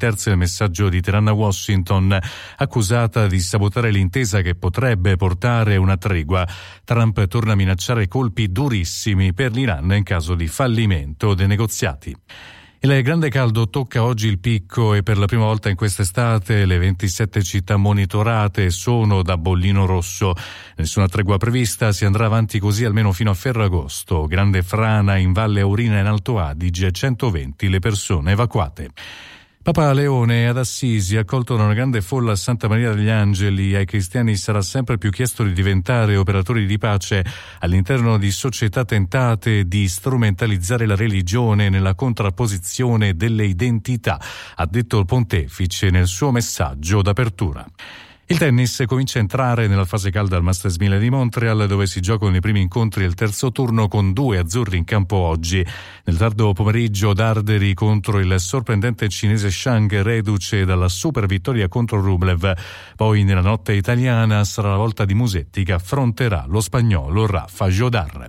terze il messaggio di Teheran a Washington, accusata di sabotare l'intesa che potrebbe portare una tregua. Trump torna a minacciare colpi durissimi per l'Iran in caso di fallimento dei negoziati. Il grande caldo tocca oggi il picco e per la prima volta in quest'estate le 27 città monitorate sono da bollino rosso. Nessuna tregua prevista, si andrà avanti così almeno fino a Ferragosto. Grande frana in Valle Aurina e in Alto Adige, 120 le persone evacuate. Papa Leone ad Assisi, accolto da una grande folla a Santa Maria degli Angeli, ai cristiani sarà sempre più chiesto di diventare operatori di pace all'interno di società tentate di strumentalizzare la religione nella contrapposizione delle identità, ha detto il pontefice nel suo messaggio d'apertura. Il tennis comincia a entrare nella fase calda al Masters 1000 di Montreal, dove si giocano i primi incontri del terzo turno con 2 azzurri in campo oggi. Nel tardo pomeriggio Darderi contro il sorprendente cinese Shang, reduce dalla super vittoria contro Rublev. Poi nella notte italiana sarà la volta di Musetti che affronterà lo spagnolo Rafa Jodar.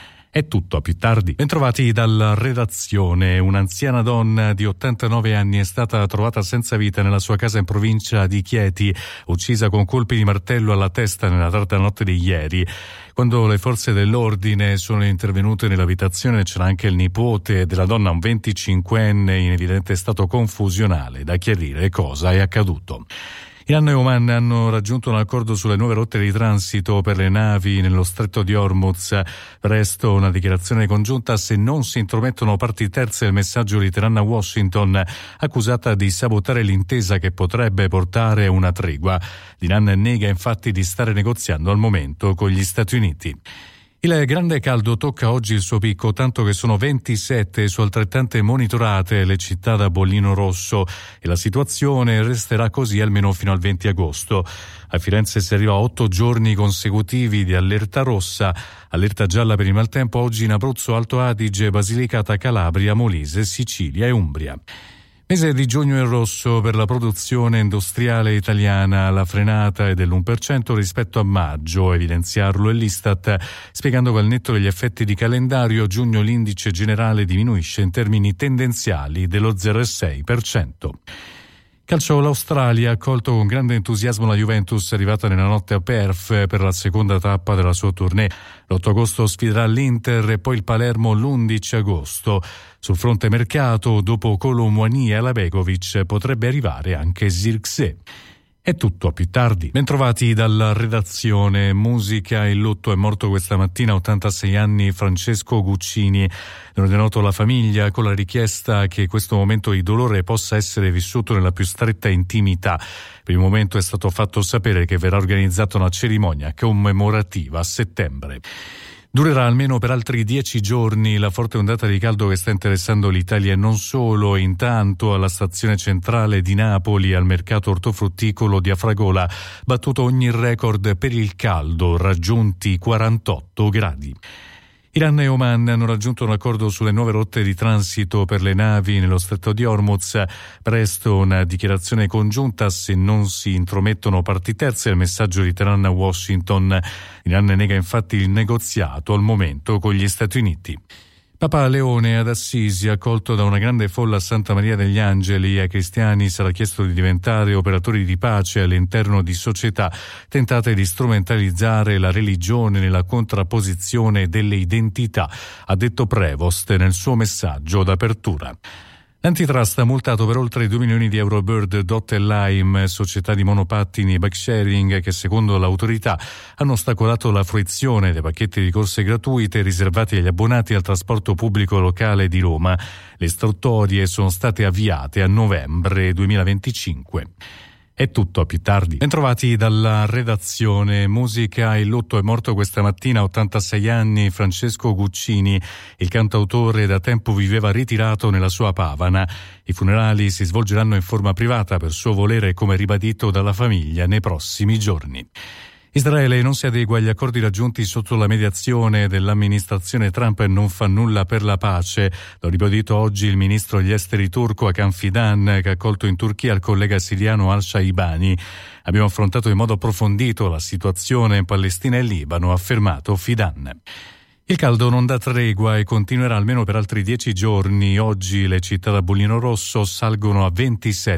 È tutto, a più tardi. Bentrovati dalla redazione. Un'anziana donna di 89 anni è stata trovata senza vita nella sua casa in provincia di Chieti, uccisa con colpi di martello alla testa nella tarda notte di ieri. Quando le forze dell'ordine sono intervenute nell'abitazione c'era anche il nipote della donna, un 25enne in evidente stato confusionale. Da chiarire cosa è accaduto. Iran e Oman hanno raggiunto un accordo sulle nuove rotte di transito per le navi nello stretto di Hormuz. Presto una dichiarazione congiunta se non si intromettono parti terze, il messaggio di Teheran a Washington, accusata di sabotare l'intesa che potrebbe portare una tregua. L'Iran nega infatti di stare negoziando al momento con gli Stati Uniti. Il grande caldo tocca oggi il suo picco, tanto che sono 27 su altrettante monitorate le città da bollino rosso e la situazione resterà così almeno fino al 20 agosto. A Firenze si arriva a 8 giorni consecutivi di allerta rossa, allerta gialla per il maltempo oggi in Abruzzo, Alto Adige, Basilicata, Calabria, Molise, Sicilia e Umbria. Mese di giugno in rosso per la produzione industriale italiana, la frenata è dell'1% rispetto a maggio, evidenziarlo è l'Istat, spiegando che al netto degli effetti di calendario a giugno l'indice generale diminuisce in termini tendenziali dello 0,6%. Calcio, l'Australia ha accolto con grande entusiasmo la Juventus arrivata nella notte a Perth per la seconda tappa della sua tournée. L'8 agosto sfiderà l'Inter e poi il Palermo l'11 agosto. Sul fronte mercato, dopo Kolo Muani e Alabegovic, potrebbe arrivare anche Zirkzee. È tutto, a più tardi. Bentrovati dalla redazione. Musica, il lutto, è morto questa mattina a 86 anni Francesco Guccini. Ne ha ordenato la famiglia con la richiesta che questo momento di dolore possa essere vissuto nella più stretta intimità. Per il momento è stato fatto sapere che verrà organizzata una cerimonia commemorativa a settembre. Durerà almeno per altri 10 giorni la forte ondata di caldo che sta interessando l'Italia e non solo. Intanto alla stazione centrale di Napoli, al mercato ortofrutticolo di Afragola, battuto ogni record per il caldo, raggiunti 48 gradi. Iran e Oman hanno raggiunto un accordo sulle nuove rotte di transito per le navi nello stretto di Hormuz. Presto una dichiarazione congiunta se non si intromettono parti terze, il messaggio di Teheran a Washington. Iran nega infatti il negoziato al momento con gli Stati Uniti. Papa Leone ad Assisi, accolto da una grande folla a Santa Maria degli Angeli, ai cristiani sarà chiesto di diventare operatori di pace all'interno di società tentate di strumentalizzare la religione nella contrapposizione delle identità, ha detto Prevost nel suo messaggio d'apertura. L'Antitrust ha multato per oltre 2 milioni di euro Bird, Dot e Lime, società di monopattini e bike sharing che secondo l'autorità hanno ostacolato la fruizione dei pacchetti di corse gratuite riservati agli abbonati al trasporto pubblico locale di Roma. Le istruttorie sono state avviate a novembre 2025. È tutto, a più tardi. Bentrovati dalla redazione. Musica, il lutto, è morto questa mattina a 86 anni Francesco Guccini. Il cantautore da tempo viveva ritirato nella sua Pavana. I funerali si svolgeranno in forma privata per suo volere, come ribadito dalla famiglia nei prossimi giorni. Israele non si adegua agli accordi raggiunti sotto la mediazione dell'amministrazione Trump e non fa nulla per la pace. L'ha ribadito oggi il ministro degli esteri turco Hakan Fidan, che ha accolto in Turchia il collega siriano Al-Shaibani. Abbiamo affrontato in modo approfondito la situazione in Palestina e Libano, ha affermato Fidan. Il caldo non dà tregua e continuerà almeno per altri 10 giorni. Oggi le città da bollino rosso salgono a 27.